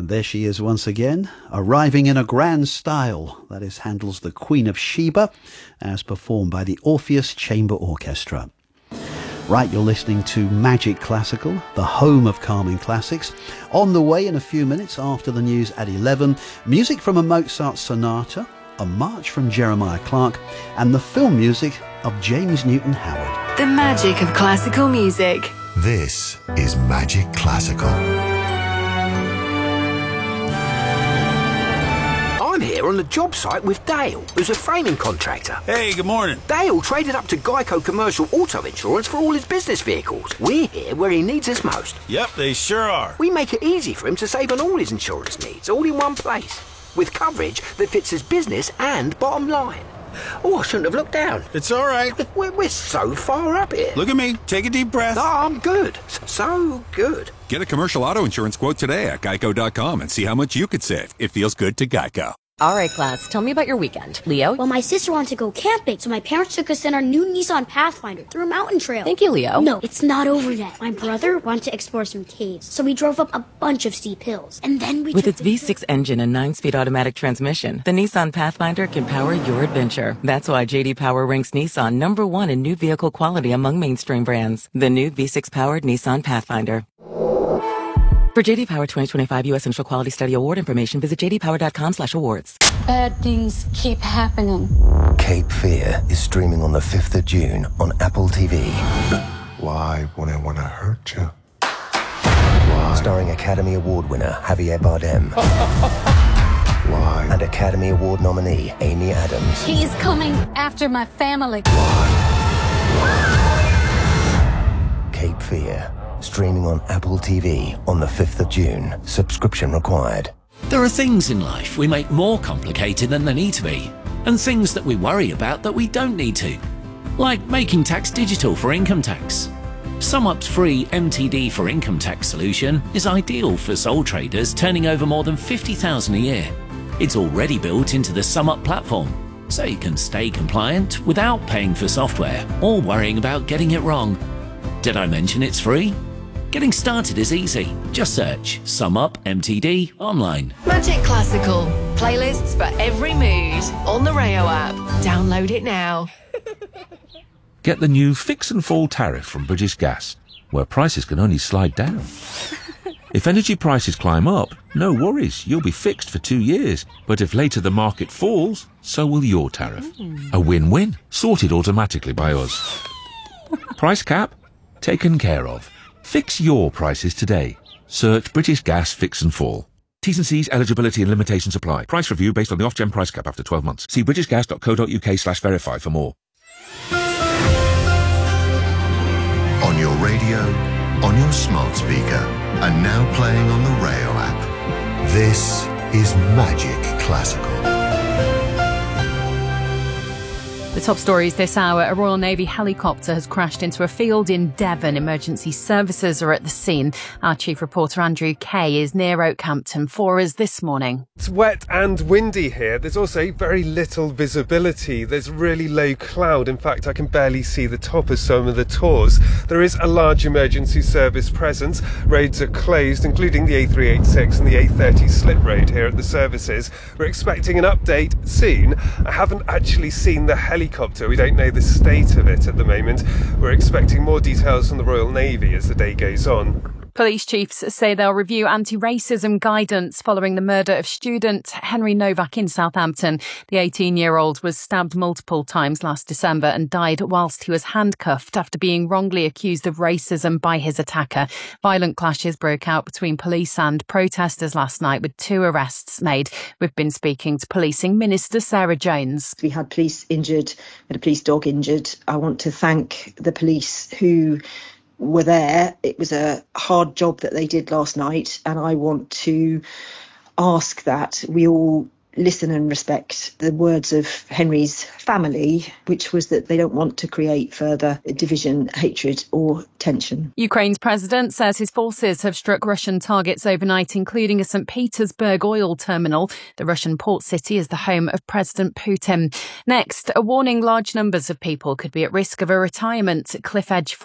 And there she is once again, arriving in a grand style. That is Handel's The Queen of Sheba, as performed by the Orpheus Chamber Orchestra. Right, you're listening to Magic Classical, the home of Carmen classics. On the way in a few minutes after the news at 11, music from a Mozart sonata, a march from Jeremiah Clarke, and the film music of James Newton Howard. The magic of classical music. This is Magic Classical. I'm here on the job site with Dale, who's a framing contractor. Hey, good morning. Dale traded up to Geico Commercial Auto Insurance for all his business vehicles. We're here where he needs us most. Yep, they sure are. We make it easy for him to save on all his insurance needs, all in one place, with coverage that fits his business and bottom line. Oh, I shouldn't have looked down. It's all right. We're so far up here. Look at me. Take a deep breath. Oh, I'm good. So good. Get a commercial auto insurance quote today at geico.com and see how much you could save. It feels good to Geico. All right, class, tell me about your weekend. Leo? Well, my sister wanted to go camping, so my parents took us in our new Nissan Pathfinder through a mountain trail. Thank you, Leo. No, it's not over yet. My brother wanted to explore some caves, so we drove up a bunch of steep hills. And then we With its V6 engine and 9-speed automatic transmission, the Nissan Pathfinder can power your adventure. That's why J.D. Power ranks Nissan #1 in new vehicle quality among mainstream brands. The new V6-powered Nissan Pathfinder. For J.D. Power 2025 U.S. Initial Quality Study Award information, visit jdpower.com/awards. Bad things keep happening. Cape Fear is streaming on the 5th of June on Apple TV. Why would I want to hurt you? Starring Academy Award winner Javier Bardem. Why? And Academy Award nominee Amy Adams. He's coming after my family. Cape Fear. Streaming on Apple TV on the 5th of June. Subscription required. There are things in life we make more complicated than they need to be, and things that we worry about that we don't need to. Like making tax digital for income tax. SumUp's free MTD for income tax solution is ideal for sole traders turning over more than $50,000 a year. It's already built into the SumUp platform, so you can stay compliant without paying for software or worrying about getting it wrong. Did I mention it's free? Getting started is easy. Just search SumUp MTD online. Magic Classical. Playlists for every mood. On the Rayo app. Download it now. Get the new Fix and Fall tariff from British Gas, where prices can only slide down. If energy prices climb up, no worries, you'll be fixed for 2 years. But if later the market falls, so will your tariff. A win-win, sorted automatically by us. Price cap? Taken care of. Fix your prices today. Search British Gas Fix and Fall. T's and C's, eligibility and limitations apply. Price review based on the off-gen price cap after 12 months. See britishgas.co.uk/verify for more. On your radio, on your smart speaker, and now playing on the Rayo app. This is Magic Classical. The top stories this hour. A Royal Navy helicopter has crashed into a field in Devon. Emergency services are at the scene. Our chief reporter Andrew Kay is near Oakhampton for us this morning. It's wet and windy here. There's also very little visibility. There's really low cloud. In fact, I can barely see the top of some of the tours. There is a large emergency service presence. Roads are closed, including the A386 and the A30 slip road here at the services. We're expecting an update soon. I haven't actually seen the helicopter. We don't know the state of it at the moment. We're expecting more details from the Royal Navy as the day goes on. Police chiefs say they'll review anti-racism guidance following the murder of student Henry Novak in Southampton. The 18-year-old was stabbed multiple times last December and died whilst he was handcuffed after being wrongly accused of racism by his attacker. Violent clashes broke out between police and protesters last night, with 2 arrests made. We've been speaking to Policing Minister Sarah Jones. We had police injured, and a police dog injured. I want to thank the police who were there. It was a hard job that they did last night, and I want to ask that we all listen and respect the words of Henry's family, which was that they don't want to create further division, hatred or tension. Ukraine's president says his forces have struck Russian targets overnight, including a St. Petersburg oil terminal. The Russian port city is the home of President Putin. Next, a warning: large numbers of people could be at risk of a retirement cliff edge